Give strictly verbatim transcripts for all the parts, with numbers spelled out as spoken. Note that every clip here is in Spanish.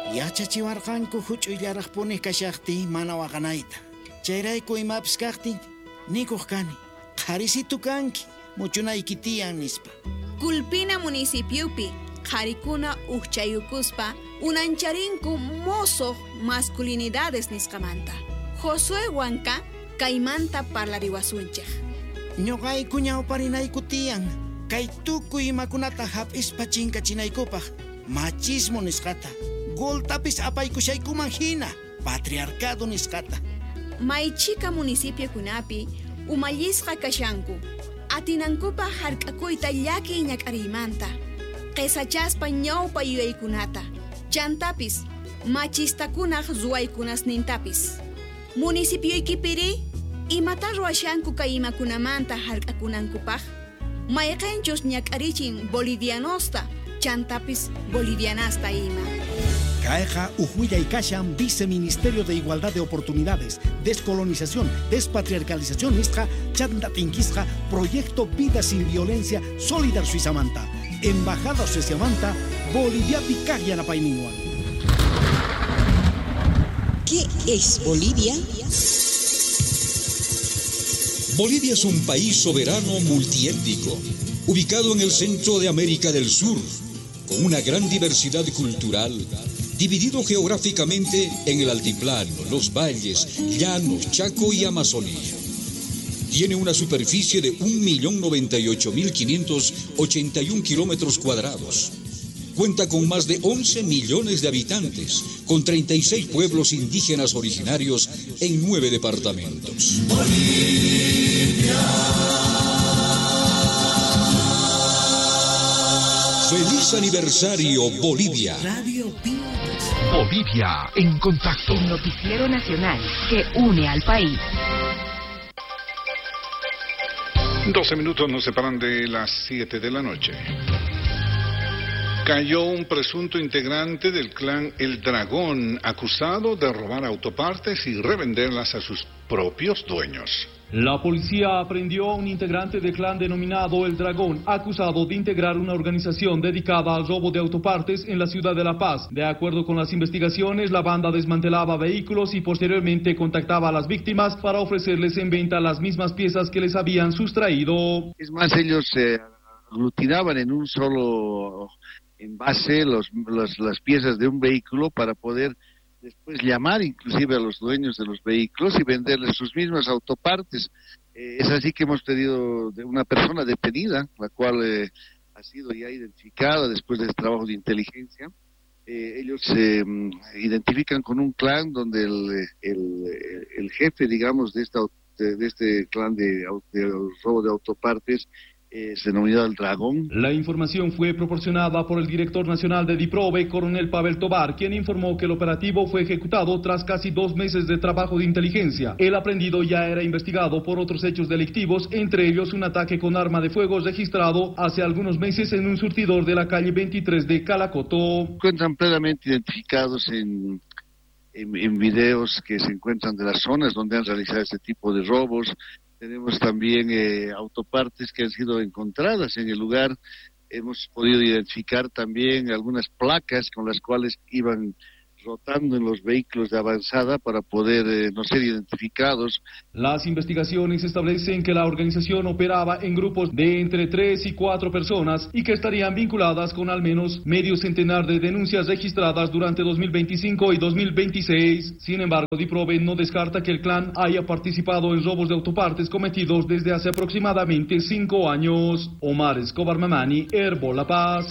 Yachachiwarqanku huch'uyllaraq puni kashaqti mana waqanayta. Chayrayku imapis kaqtin nikuq kani. Qarisitu kanki muchunayki tiyan nispa. Culpina municipiopi qarikuna uchayukuspa unancharinku mozo masculinidades nisqamanta. Josué Huanca kaymanta parlariwasunchaq. Ñuqayku ñawparinayku tiyan. Kay tukuy imakunata hap'ispa chinkachinaykupaq machismo nisqata. Goltapis apaykushaykuman hina patriarcado nisqata. Maychica municipio kunapi umallisqa kashanku. Atinankupa hark'akuyta llaki ñak'arimanta. Qesachaspa ñawpa yuyaykunata. Chantapis machistakunaq ruwaykunasnintapis. Municipioykipiri imata ruwashanku kay imakunamanta hark'akunankupaq. Mayqinchus ñak'arichin bolivianosta chantapis bolivianasta ima. Caeja Ujuya y Kashan, Viceministerio de Igualdad de Oportunidades, Descolonización, Despatriarcalización Istra, Chandatinquistra, Proyecto Vida Sin Violencia, Solidar Suizamanta, Embajada Suizamanta, Bolivia Picayana Paininuan. ¿Qué es Bolivia? Bolivia es un país soberano multiétnico, ubicado en el centro de América del Sur, con una gran diversidad cultural, dividido geográficamente en el altiplano, los valles, llanos, Chaco y Amazonía. Tiene una superficie de un millón noventa y ocho mil quinientos ochenta y un kilómetros cuadrados. Cuenta con más de once millones de habitantes, con treinta y seis pueblos indígenas originarios en nueve departamentos. Bolivia. ¡Feliz aniversario, Bolivia! Radio Bolivia en contacto. El noticiero nacional que une al país. doce minutos nos separan de las siete de la noche. Cayó un presunto integrante del clan El Dragón, acusado de robar autopartes y revenderlas a sus propios dueños. La policía aprendió a un integrante del clan denominado El Dragón, acusado de integrar una organización dedicada al robo de autopartes en la ciudad de La Paz. De acuerdo con las investigaciones, la banda desmantelaba vehículos y posteriormente contactaba a las víctimas para ofrecerles en venta las mismas piezas que les habían sustraído. Es más, ellos se eh, aglutinaban en un solo envase los, los, las piezas de un vehículo para poder después llamar inclusive a los dueños de los vehículos y venderles sus mismas autopartes. Eh, es así que hemos pedido de una persona detenida, la cual eh, ha sido ya identificada después del trabajo de inteligencia. Eh, ellos se eh, identifican con un clan donde el, el, el jefe, digamos, de, esta, de, de este clan de, de robo de autopartes es denominado El Dragón. La información fue proporcionada por el director nacional de DIPROVE, coronel Pavel Tobar, quien informó que el operativo fue ejecutado tras casi dos meses de trabajo de inteligencia. El aprendido ya era investigado por otros hechos delictivos, entre ellos un ataque con arma de fuego registrado hace algunos meses en un surtidor de la calle veintitrés de Calacoto. Se encuentran plenamente identificados en, en, en videos que se encuentran de las zonas donde han realizado este tipo de robos. Tenemos también eh, autopartes que han sido encontradas en el lugar. Hemos podido identificar también algunas placas con las cuales iban rotando en los vehículos de avanzada para poder eh, no ser identificados. Las investigaciones establecen que la organización operaba en grupos de entre tres y cuatro personas y que estarían vinculadas con al menos medio centenar de denuncias registradas durante dos mil veinticinco y dos mil veintiséis. Sin embargo, DIPROVE no descarta que el clan haya participado en robos de autopartes cometidos desde hace aproximadamente cinco años. Omar Escobar Mamani, Herbo La Paz.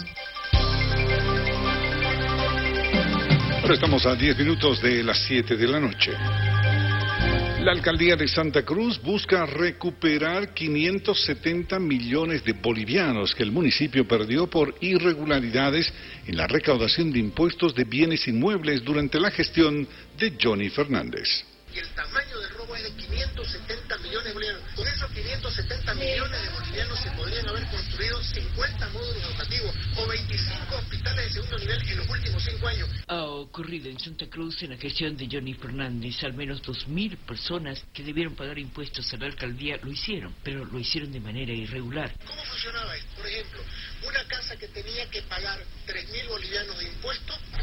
Ahora estamos a diez minutos de las siete de la noche. La alcaldía de Santa Cruz busca recuperar quinientos setenta millones de bolivianos que el municipio perdió por irregularidades en la recaudación de impuestos de bienes inmuebles durante la gestión de Johnny Fernández. Y el tamaño del robo es de quinientos setenta millones de bolivianos. Con esos quinientos setenta millones de bolivianos se podrían haber construido cincuenta módulos educativos o veinticinco hospitales de segundo nivel en los últimos cinco años. Ha ocurrido en Santa Cruz en la gestión de Johnny Fernández. Al menos dos mil personas que debieron pagar impuestos a la alcaldía lo hicieron, pero lo hicieron de manera irregular. ¿Cómo funcionaba esto? Por ejemplo, una casa que tenía que pagar tres mil bolivianos de impuestos acabó pagando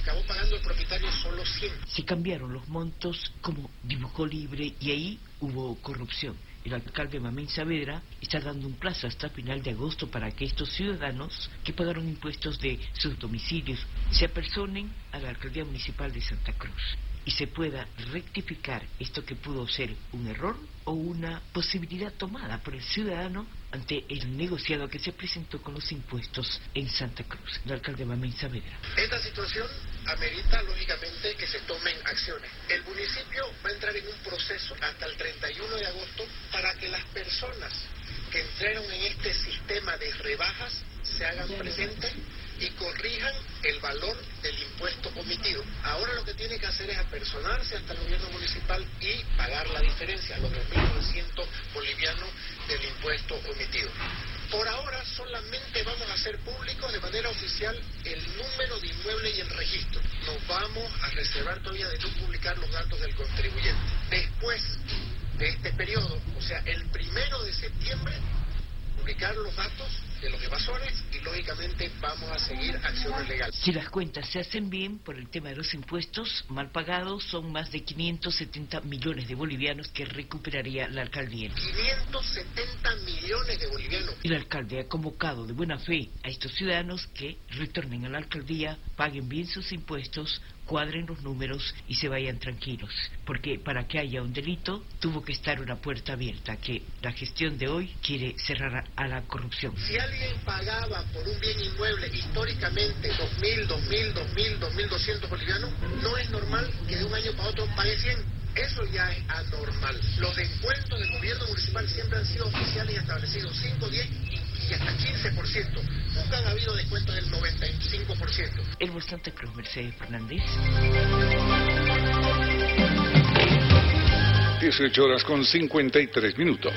pagando el propietario solo cien. Se cambiaron los montos como dibujó libre y ahí hubo corrupción. El alcalde Mamén Saavedra está dando un plazo hasta final de agosto para que estos ciudadanos que pagaron impuestos de sus domicilios se apersonen a la alcaldía municipal de Santa Cruz y se pueda rectificar esto que pudo ser un error o una posibilidad tomada por el ciudadano ante el negociado que se presentó con los impuestos en Santa Cruz. El alcalde Mamén Saavedra. Esta situación amerita lógicamente que se tomen acciones. El municipio va a entrar en un proceso hasta el treinta y uno de agosto para que las personas que entraron en este sistema de rebajas se hagan presentes y corrijan el valor del impuesto omitido. Ahora lo que tiene que hacer es apersonarse hasta el gobierno municipal y pagar la diferencia, los dos mil novecientos bolivianos del impuesto omitido. Por ahora solamente vamos a hacer público de manera oficial el número de inmueble y el registro. Nos vamos a reservar todavía de no publicar los datos del contribuyente. Después de este periodo, o sea, el primero de septiembre, publicar los datos de los evasores y lógicamente vamos a seguir acciones legales. Si las cuentas se hacen bien por el tema de los impuestos mal pagados, son más de quinientos setenta millones de bolivianos que recuperaría la alcaldía. quinientos setenta millones de bolivianos. El alcalde ha convocado de buena fe a estos ciudadanos que retornen a la alcaldía, paguen bien sus impuestos, cuadren los números y se vayan tranquilos, porque para que haya un delito tuvo que estar una puerta abierta que la gestión de hoy quiere cerrar a la corrupción. Si alguien pagaba por un bien inmueble históricamente dos mil, dos mil, dos mil, dos mil doscientos bolivianos, no es normal que de un año para otro pague cien. Eso ya es anormal. Los descuentos del gobierno municipal siempre han sido oficiales y establecidos cinco, diez y hasta quince por ciento. Nunca han habido descuentos del noventa y cinco por ciento. El Santa Cruz, Mercedes Fernández. dieciocho horas con cincuenta y tres minutos.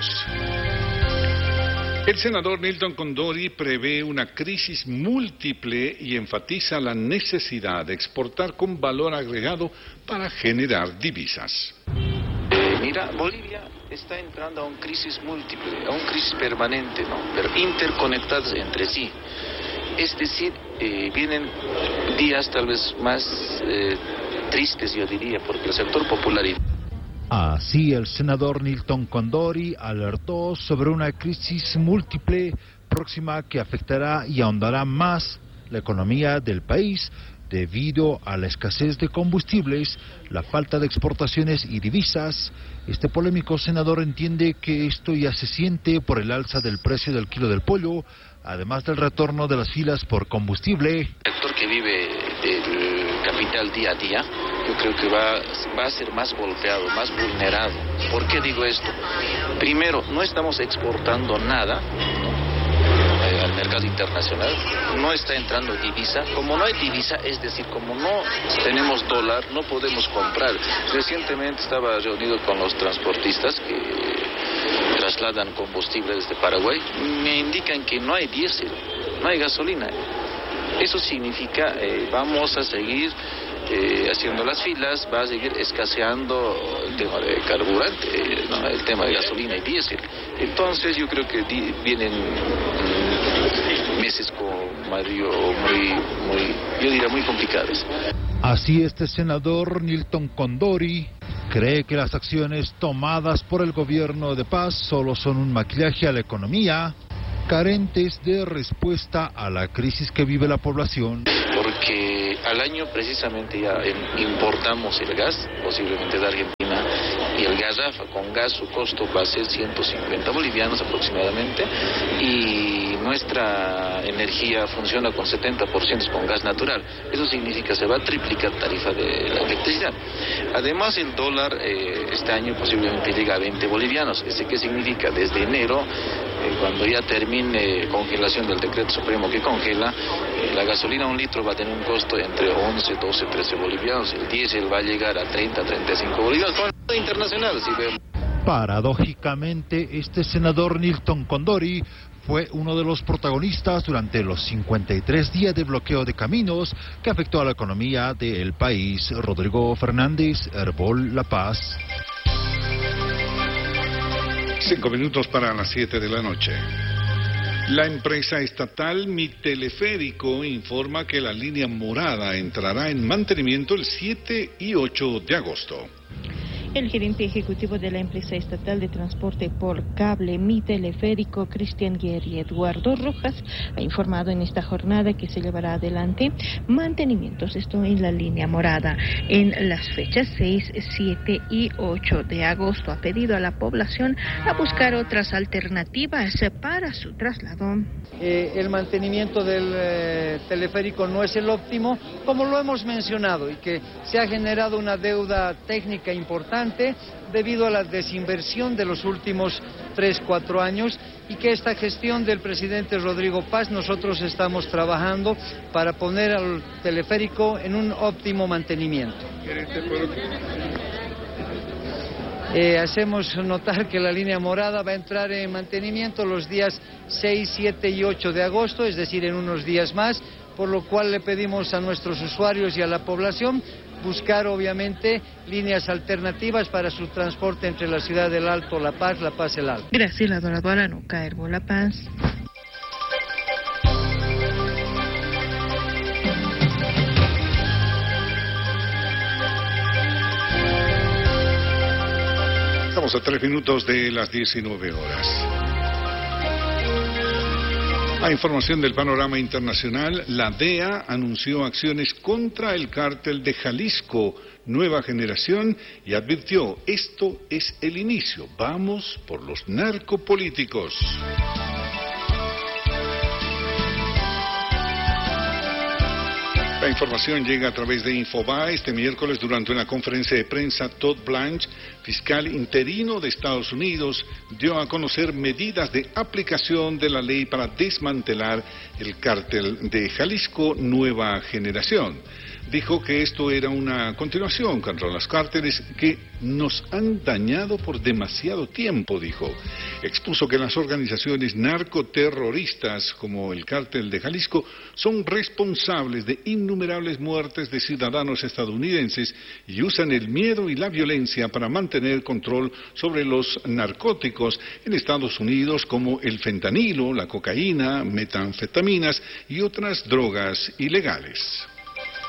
El senador Nilton Condori prevé una crisis múltiple y enfatiza la necesidad de exportar con valor agregado para generar divisas. Eh, mira, Bolivia está entrando a una crisis múltiple, a una crisis permanente, ¿no? Pero interconectadas entre sí. Es decir, eh, vienen días tal vez más eh, tristes, yo diría, porque el sector popular... Así, el senador Nilton Condori alertó sobre una crisis múltiple próxima que afectará y ahondará más la economía del país debido a la escasez de combustibles, la falta de exportaciones y divisas. Este polémico senador entiende que esto ya se siente por el alza del precio del kilo del pollo, además del retorno de las filas por combustible. El sector que vive del capital día a día, yo creo que va, va a ser más golpeado, más vulnerado. ¿Por qué digo esto? Primero, no estamos exportando nada, ¿no? eh, al mercado internacional, no está entrando divisa. Como no hay divisa, es decir, como no tenemos dólar, no podemos comprar. Recientemente estaba reunido con los transportistas que trasladan combustible desde Paraguay. Me indican que no hay diésel, no hay gasolina. Eso significa, eh, vamos a seguir eh, haciendo las filas, va a seguir escaseando el tema de carburante, eh, ¿no? El tema de gasolina y diésel. Entonces yo creo que di, vienen mm, meses con Mario muy, muy, yo diría muy complicados. Así, este senador Nilton Condori cree que las acciones tomadas por el gobierno de Paz solo son un maquillaje a la economía, carentes de respuesta a la crisis que vive la población. Porque al año precisamente ya importamos el gas, posiblemente de Argentina, y el garrafa con gas su costo va a ser ciento cincuenta bolivianos aproximadamente, y nuestra energía funciona con setenta por ciento con gas natural. Eso significa que se va a triplicar tarifa de la electricidad. Además, el dólar eh, este año posiblemente llega a veinte bolivianos. ¿Ese qué significa? Desde enero, eh, cuando ya termine congelación del decreto supremo que congela, eh, la gasolina un litro va a tener un costo entre once, doce, trece bolivianos. El diésel va a llegar a treinta, treinta y cinco bolivianos. Con el internacional, si vemos. Paradójicamente, este senador Nilton Condori fue uno de los protagonistas durante los cincuenta y tres días de bloqueo de caminos que afectó a la economía del país. Rodrigo Fernández, Herbol La Paz. Cinco minutos para las siete de la noche. La empresa estatal Mi Teleférico informa que la línea morada entrará en mantenimiento el siete y ocho de agosto. El gerente ejecutivo de la empresa estatal de transporte por cable Mi Teleférico, Cristian Guerri Eduardo Rojas, ha informado en esta jornada que se llevará adelante mantenimientos, esto en la línea morada, en las fechas seis, siete y ocho de agosto. Ha pedido a la población a buscar otras alternativas para su traslado. Eh, el mantenimiento del eh, teleférico no es el óptimo, como lo hemos mencionado, y que se ha generado una deuda técnica importante debido a la desinversión de los últimos tres, cuatro años, y que esta gestión del presidente Rodrigo Paz nosotros estamos trabajando para poner al teleférico en un óptimo mantenimiento. Eh, hacemos notar que la línea morada va a entrar en mantenimiento los días seis, siete y ocho de agosto, es decir, en unos días más, por lo cual le pedimos a nuestros usuarios y a la población buscar obviamente líneas alternativas para su transporte entre la ciudad del Alto, La Paz, La Paz, El Alto. Graciela Doradora, Nuca Herbo, La Paz. Estamos a tres minutos de las diecinueve horas. A información del panorama internacional, la D E A anunció acciones contra el cártel de Jalisco, Nueva Generación, y advirtió: esto es el inicio, vamos por los narcopolíticos. La información llega a través de Infobae. Este miércoles, durante una conferencia de prensa, Todd Blanche, fiscal interino de Estados Unidos, dio a conocer medidas de aplicación de la ley para desmantelar el cártel de Jalisco Nueva Generación. Dijo que esto era una continuación contra los cárteles que nos han dañado por demasiado tiempo, dijo. Expuso que las organizaciones narcoterroristas como el cártel de Jalisco son responsables de innumerables muertes de ciudadanos estadounidenses y usan el miedo y la violencia para mantener control sobre los narcóticos en Estados Unidos, como el fentanilo, la cocaína, metanfetaminas y otras drogas ilegales.